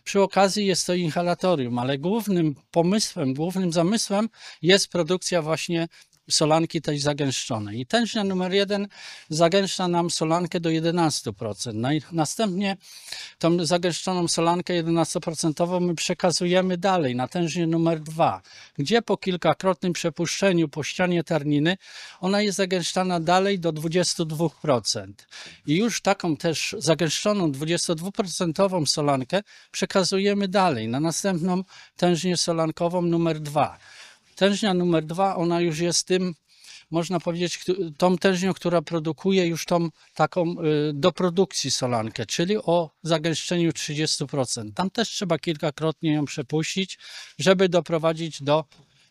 Przy okazji jest to inhalatorium, ale głównym pomysłem, głównym zamysłem jest produkcja właśnie solanki tej zagęszczonej. I tężnia numer 1 zagęszcza nam solankę do 11%. Następnie tą zagęszczoną solankę 11% my przekazujemy dalej na tężnię numer 2, gdzie po kilkakrotnym przepuszczeniu po ścianie terniny ona jest zagęszczana dalej do 22%. I już taką też zagęszczoną 22% solankę przekazujemy dalej na następną tężnię solankową numer 2. Tężnia numer 2, ona już jest tym, można powiedzieć, tą tężnią, która produkuje już tą taką do produkcji solankę, czyli o zagęszczeniu 30%. Tam też trzeba kilkakrotnie ją przepuścić, żeby doprowadzić do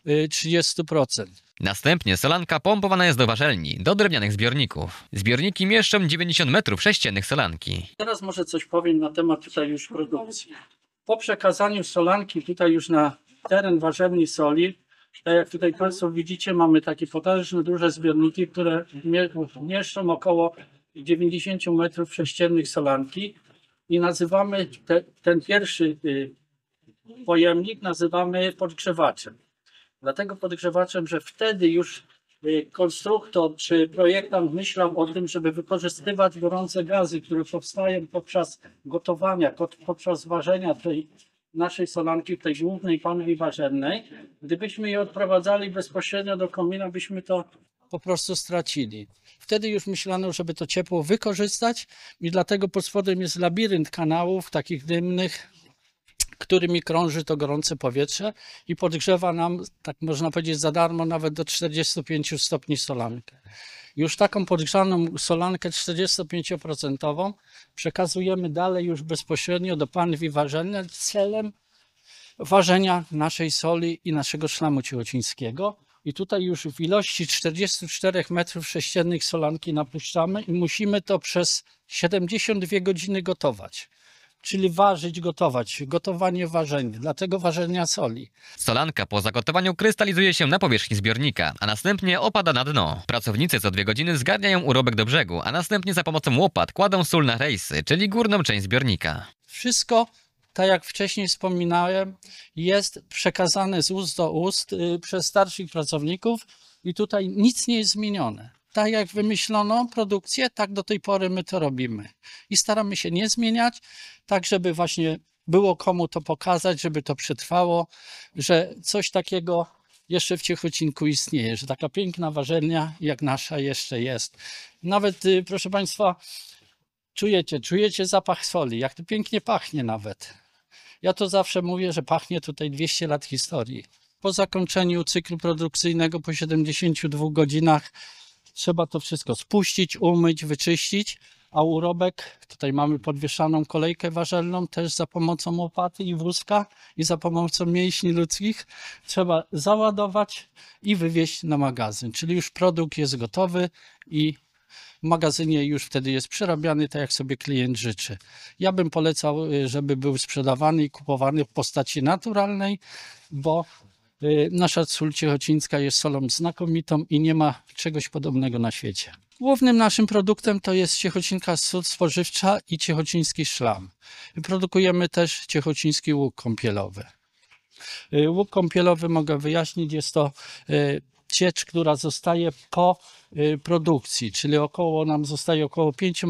30%. Następnie solanka pompowana jest do warzelni, do drewnianych zbiorników. Zbiorniki mieszczą 90 m3 solanki. Teraz może coś powiem na temat tutaj już produkcji. Po przekazaniu solanki tutaj już na teren warzelni soli, tak jak tutaj Państwo widzicie, mamy takie potężne, duże zbiorniki, które mieszczą około 90 m3 solanki i nazywamy ten pierwszy pojemnik nazywamy podgrzewaczem. Dlatego podgrzewaczem, że wtedy już konstruktor czy projektant myślał o tym, żeby wykorzystywać gorące gazy, które powstają podczas gotowania, podczas ważenia tej naszej solanki, tej głównej panwi warzelnej. Gdybyśmy je odprowadzali bezpośrednio do komina, byśmy to po prostu stracili. Wtedy już myślano, żeby to ciepło wykorzystać i dlatego pod spodem jest labirynt kanałów takich dymnych, którymi krąży to gorące powietrze i podgrzewa nam, tak można powiedzieć, za darmo nawet do 45 stopni solankę. Już taką podgrzaną solankę 45% przekazujemy dalej już bezpośrednio do panwi warzelnej celem ważenia naszej soli i naszego szlamu ciechocińskiego. I tutaj już w ilości 44 m3 solanki napuszczamy i musimy to przez 72 godziny gotować. Czyli ważyć, gotować. Gotowanie, ważenie. Dlatego ważenia soli. Solanka po zagotowaniu krystalizuje się na powierzchni zbiornika, a następnie opada na dno. Pracownicy co 2 godziny zgarniają urobek do brzegu, a następnie za pomocą łopat kładą sól na rejsy, czyli górną część zbiornika. Wszystko, tak jak wcześniej wspominałem, jest przekazane z ust do ust przez starszych pracowników i tutaj nic nie jest zmienione. Tak jak wymyślono produkcję, tak do tej pory my to robimy. I staramy się nie zmieniać, tak żeby właśnie było komu to pokazać, żeby to przetrwało, że coś takiego jeszcze w Ciechocinku istnieje, że taka piękna warzelnia jak nasza jeszcze jest. Nawet, proszę Państwa, czujecie zapach soli, jak to pięknie pachnie nawet. Ja to zawsze mówię, że pachnie tutaj 200 lat historii. Po zakończeniu cyklu produkcyjnego, po 72 godzinach, trzeba to wszystko spuścić, umyć, wyczyścić, a urobek, tutaj mamy podwieszaną kolejkę warzelną, też za pomocą łopaty i wózka i za pomocą mięśni ludzkich trzeba załadować i wywieźć na magazyn. Czyli już produkt jest gotowy i w magazynie już wtedy jest przerabiany tak, jak sobie klient życzy. Ja bym polecał, żeby był sprzedawany i kupowany w postaci naturalnej, bo nasza sól ciechocińska jest solą znakomitą i nie ma czegoś podobnego na świecie. Głównym naszym produktem to jest ciechocińska sól spożywcza i ciechociński szlam. Produkujemy też ciechociński łuk kąpielowy. Łuk kąpielowy, mogę wyjaśnić, jest to ciecz, która zostaje po produkcji, czyli nam zostaje około 5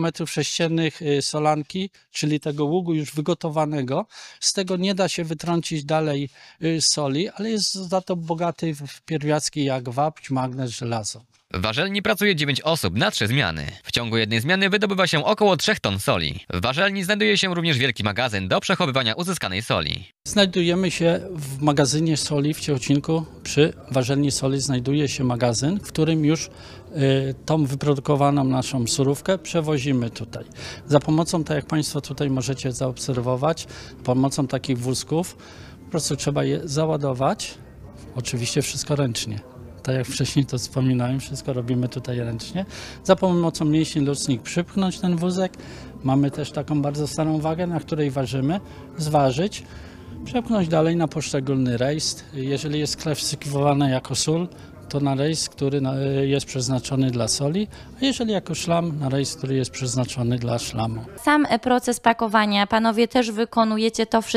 m3 solanki, czyli tego ługu już wygotowanego. Z tego nie da się wytrącić dalej soli, ale jest za to bogaty w pierwiastki jak wapń, magnez, żelazo. W warzelni pracuje 9 osób na 3 zmiany. W ciągu jednej zmiany wydobywa się około 3 ton soli. W warzelni znajduje się również wielki magazyn do przechowywania uzyskanej soli. Znajdujemy się w magazynie soli w Ciechocinku. Przy warzelni soli znajduje się magazyn, w którym już tą wyprodukowaną naszą surówkę przewozimy tutaj. Za pomocą, tak jak Państwo tutaj możecie zaobserwować, pomocą takich wózków po prostu trzeba je załadować. Oczywiście wszystko ręcznie. Tak jak wcześniej to wspominałem, wszystko robimy tutaj ręcznie. Za pomocą mięśni ludzkich przypchnąć ten wózek. Mamy też taką bardzo starą wagę, na której ważymy. Zważyć, przepchnąć dalej na poszczególny rejs. Jeżeli jest klasyfikowane jako sól, to na rejs, który jest przeznaczony dla soli, a jeżeli jako szlam, na rejs, który jest przeznaczony dla szlamu. Sam proces pakowania, panowie też wykonujecie to wszystko